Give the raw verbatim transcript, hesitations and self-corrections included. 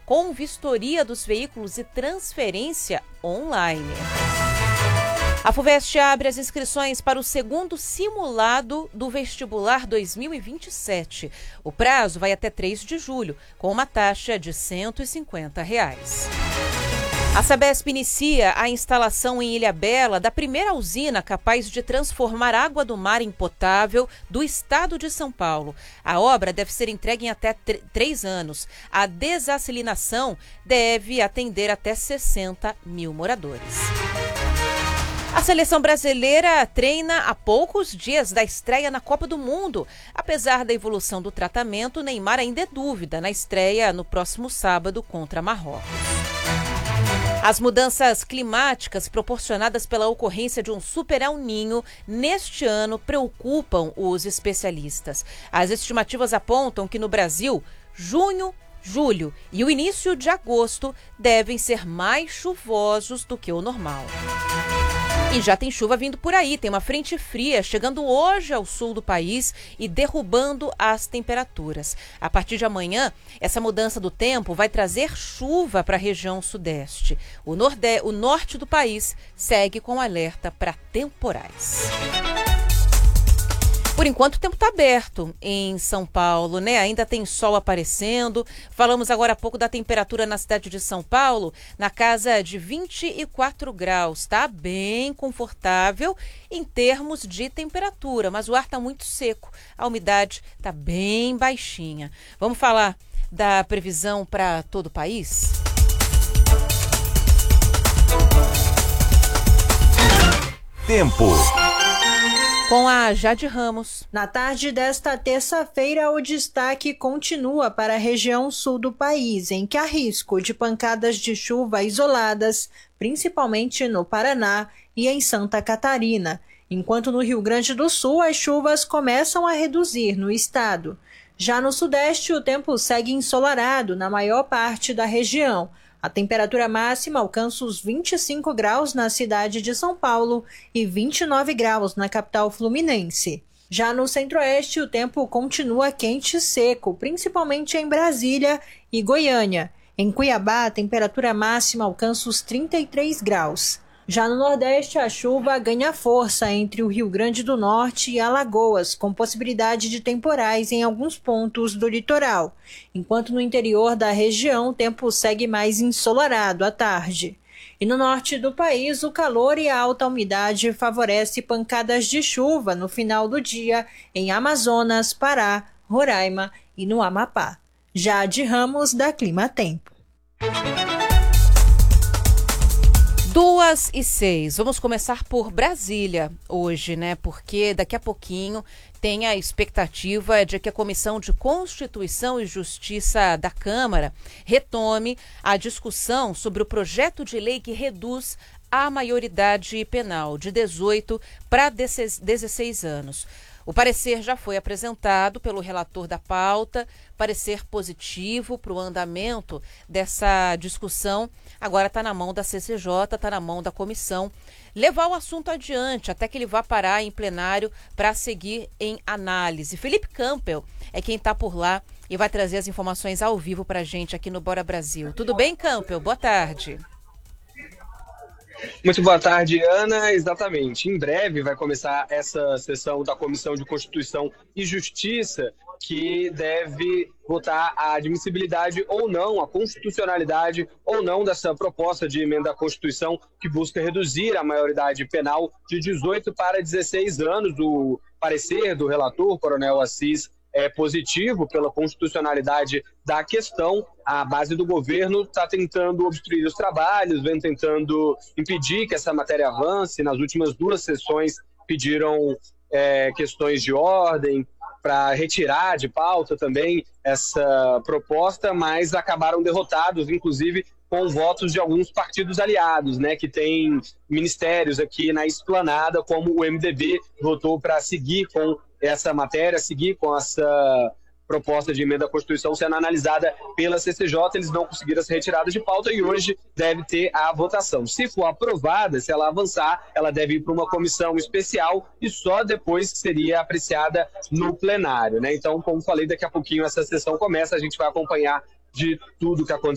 com vistoria dos veículos e transferência online. A FUVEST abre as inscrições para o segundo simulado do vestibular dois mil e vinte e sete. O prazo vai até três de julho, com uma taxa de cento e cinquenta reais. A Sabesp inicia a instalação em Ilhabela da primeira usina capaz de transformar água do mar em potável do estado de São Paulo. A obra deve ser entregue em até três anos. A desalinização deve atender até sessenta mil moradores. A seleção brasileira treina a poucos dias da estreia na Copa do Mundo. Apesar da evolução do tratamento, Neymar ainda é dúvida na estreia no próximo sábado contra Marrocos. As mudanças climáticas proporcionadas pela ocorrência de um super El Niño neste ano preocupam os especialistas. As estimativas apontam que no Brasil, junho, julho e o início de agosto devem ser mais chuvosos do que o normal. E já tem chuva vindo por aí, tem uma frente fria chegando hoje ao sul do país e derrubando as temperaturas. A partir de amanhã, essa mudança do tempo vai trazer chuva para a região sudeste. O, norde... o norte do país segue com alerta para temporais. Por enquanto, o tempo está aberto em São Paulo, né? Ainda tem sol aparecendo. Falamos agora há pouco da temperatura na cidade de São Paulo, na casa de vinte e quatro graus. Está bem confortável em termos de temperatura, mas o ar está muito seco. A umidade está bem baixinha. Vamos falar da previsão para todo o país? Tempo. Com a Jade Ramos. Na tarde desta terça-feira, o destaque continua para a região sul do país, em que há risco de pancadas de chuva isoladas, principalmente no Paraná e em Santa Catarina, enquanto no Rio Grande do Sul as chuvas começam a reduzir no estado. Já no sudeste, o tempo segue ensolarado na maior parte da região. A temperatura máxima alcança os vinte e cinco graus na cidade de São Paulo e vinte e nove graus na capital fluminense. Já no centro-oeste, o tempo continua quente e seco, principalmente em Brasília e Goiânia. Em Cuiabá, a temperatura máxima alcança os trinta e três graus. Já no Nordeste, a chuva ganha força entre o Rio Grande do Norte e Alagoas, com possibilidade de temporais em alguns pontos do litoral, enquanto no interior da região o tempo segue mais ensolarado à tarde. E no norte do país, o calor e a alta umidade favorecem pancadas de chuva no final do dia em Amazonas, Pará, Roraima e no Amapá. Jade Ramos, da Clima Tempo. Duas e seis. Vamos começar por Brasília hoje, né? Porque daqui a pouquinho tem a expectativa de que a Comissão de Constituição e Justiça da Câmara retome a discussão sobre o projeto de lei que reduz a maioridade penal de dezoito para dezesseis anos. O parecer já foi apresentado pelo relator da pauta, parecer positivo para o andamento dessa discussão. Agora está na mão da C C J, está na mão da comissão, levar o assunto adiante até que ele vá parar em plenário para seguir em análise. Felipe Campbell é quem está por lá e vai trazer as informações ao vivo para a gente aqui no Bora Brasil. Tudo bem, Campbell? Boa tarde. Muito boa tarde, Ana. Exatamente. Em breve vai começar essa sessão da Comissão de Constituição e Justiça, que deve votar a admissibilidade ou não, a constitucionalidade ou não dessa proposta de emenda à Constituição que busca reduzir a maioridade penal de dezoito para dezesseis anos. O parecer do relator, Coronel Assis, é positivo pela constitucionalidade da questão. A base do governo está tentando obstruir os trabalhos, vem tentando impedir que essa matéria avance. Nas últimas duas sessões pediram é, questões de ordem para retirar de pauta também essa proposta, mas acabaram derrotados, inclusive com votos de alguns partidos aliados, né, que tem ministérios aqui na esplanada, como o M D B votou para seguir com essa matéria, seguir com essa proposta de emenda à Constituição sendo analisada pela C C J. Eles não conseguiram essa retirada de pauta e hoje deve ter a votação. Se for aprovada, se ela avançar, ela deve ir para uma comissão especial e só depois seria apreciada no plenário, né? Então, como falei, daqui a pouquinho essa sessão começa, a gente vai acompanhar de tudo que aconteceu